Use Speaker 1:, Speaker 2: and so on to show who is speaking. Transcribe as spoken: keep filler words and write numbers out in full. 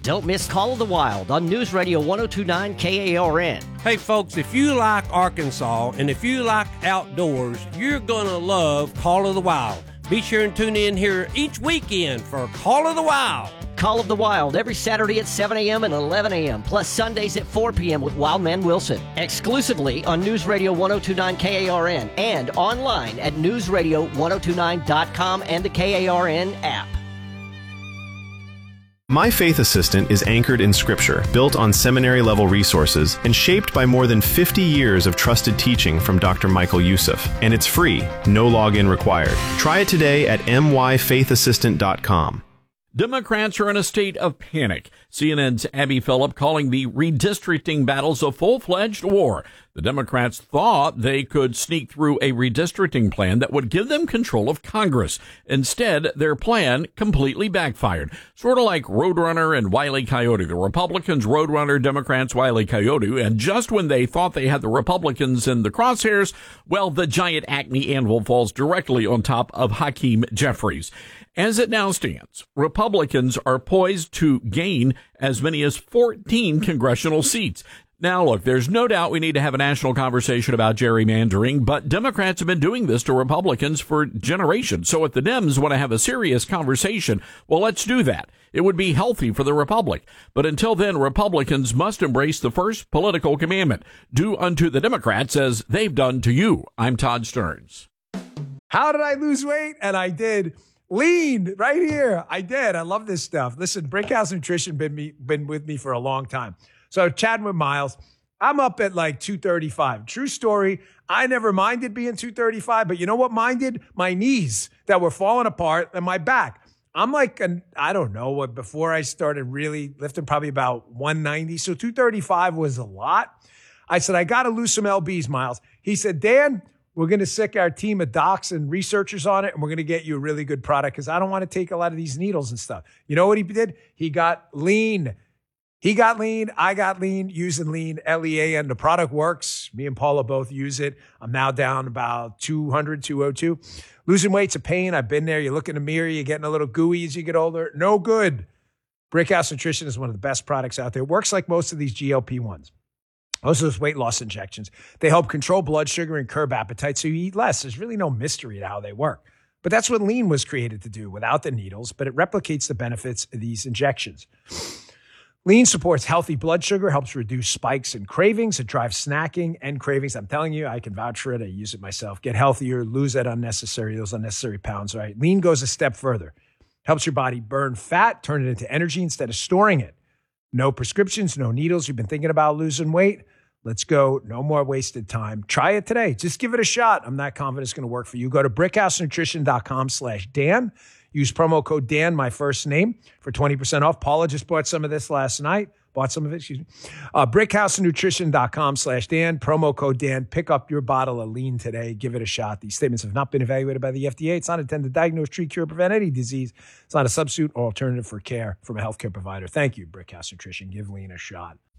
Speaker 1: Don't miss Call of the Wild on News Radio one oh two point nine K A R N.
Speaker 2: Hey, folks, if you like Arkansas and if you like outdoors, you're going to love Call of the Wild. Be sure and tune in here each weekend for Call of the Wild.
Speaker 1: Call of the Wild every Saturday at seven a.m. and eleven a.m., plus Sundays at four p.m. with Wildman Wilson. Exclusively on News Radio one oh two point nine K A R N and online at news radio ten twenty-nine dot com and the K A R N app.
Speaker 3: My Faith Assistant is anchored in Scripture, built on seminary-level resources, and shaped by more than fifty years of trusted teaching from Doctor Michael Youssef. And it's free, no login required. Try it today at m y faith assistant dot com.
Speaker 4: Democrats are in a state of panic. C N N's Abby Phillip calling the redistricting battles a full-fledged war. The Democrats thought they could sneak through a redistricting plan that would give them control of Congress. Instead, their plan completely backfired. Sort of like Roadrunner and Wile E. Coyote. The Republicans, Roadrunner, Democrats, Wile E. Coyote. And just when they thought they had the Republicans in the crosshairs, well, the giant Acme anvil falls directly on top of Hakeem Jeffries. As it now stands, Republicans are poised to gain as many as fourteen congressional seats. Now, look, there's no doubt we need to have a national conversation about gerrymandering, but Democrats have been doing this to Republicans for generations. So if the Dems want to have a serious conversation, well, let's do that. It would be healthy for the Republic. But until then, Republicans must embrace the first political commandment. Do unto the Democrats as they've done to you. I'm Todd Stearns.
Speaker 5: How did I lose weight? And I did. Lean right here. I did. I love this stuff. Listen, Brickhouse Nutrition been me been with me for a long time. So chatting with Miles, I'm up at like two thirty-five. True story. I never minded being two thirty-five, but you know what minded? My knees that were falling apart and my back. I'm like, an, I don't know what, before I started really lifting, probably about one ninety. So two thirty-five was a lot. I said, I got to lose some L Bs, Miles. He said, Dan, we're going to sick our team of docs and researchers on it, and we're going to get you a really good product because I don't want to take a lot of these needles and stuff. You know what he did? He got lean. He got lean. I got lean using lean, L E A N. The product works. Me and Paula both use it. I'm now down about two hundred, two oh two. Losing weight's a pain. I've been there. You look in the mirror, you're getting a little gooey as you get older. No good. Brickhouse Nutrition is one of the best products out there. It works like most of these G L P ones. Most of those weight loss injections, they help control blood sugar and curb appetite so you eat less. There's really no mystery to how they work. But that's what lean was created to do without the needles, but it replicates the benefits of these injections. Lean supports healthy blood sugar, helps reduce spikes and cravings. It drives snacking and cravings. I'm telling you, I can vouch for it. I use it myself. Get healthier, lose that unnecessary, those unnecessary pounds, right? Lean goes a step further. Helps your body burn fat, turn it into energy instead of storing it. No prescriptions, no needles. You've been thinking about losing weight? Let's go. No more wasted time. Try it today. Just give it a shot. I'm not confident it's going to work for you. Go to brickhousenutrition.com slash Dan. Use promo code Dan, my first name, for twenty percent off. Paula just bought some of this last night. Bought some of it, excuse me. Uh, brickhousenutrition.com slash Dan. Promo code Dan. Pick up your bottle of lean today. Give it a shot. These statements have not been evaluated by the F D A. It's not intended to diagnose, treat, cure, prevent any disease. It's not a substitute or alternative for care from a healthcare provider. Thank you, Brickhouse Nutrition. Give lean a shot.